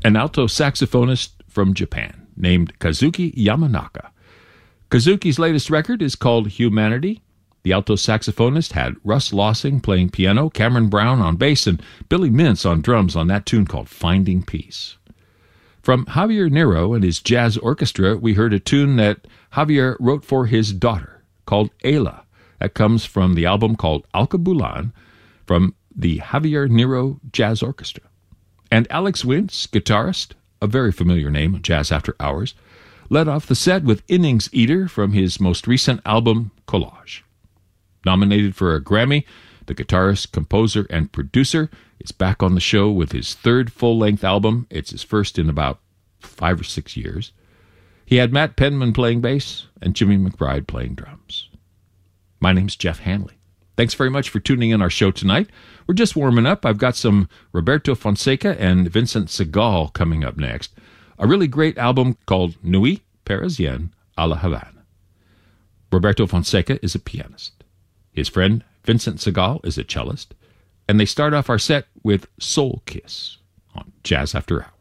an alto saxophonist from Japan named Kazuki Yamanaka. Kazuki's latest record is called Humanity. The alto saxophonist had Russ Lossing playing piano, Cameron Brown on bass, and Billy Mintz on drums on that tune called Finding Peace. From Javier Nero and his jazz orchestra, we heard a tune that Javier wrote for his daughter called Ayla. That comes from the album called Alkebulan from the Javier Nero Jazz Orchestra. And Alex Wintz, guitarist, a very familiar name on Jazz After Hours, led off the set with Innings Eater from his most recent album, Collage. Nominated for a Grammy, the guitarist, composer, and producer is back on the show with his third full-length album. It's his first in about 5 or 6 years. He had Matt Penman playing bass and Jimmy McBride playing drums. My name's Jeff Hanley. Thanks very much for tuning in our show tonight. We're just warming up. I've got some Roberto Fonseca and Vincent Segal coming up next. A really great album called Nuit Parisienne à la Havane. Roberto Fonseca is a pianist. His friend Vincent Segal is a cellist. And they start off our set with Soul Kiss on Jazz After Hours.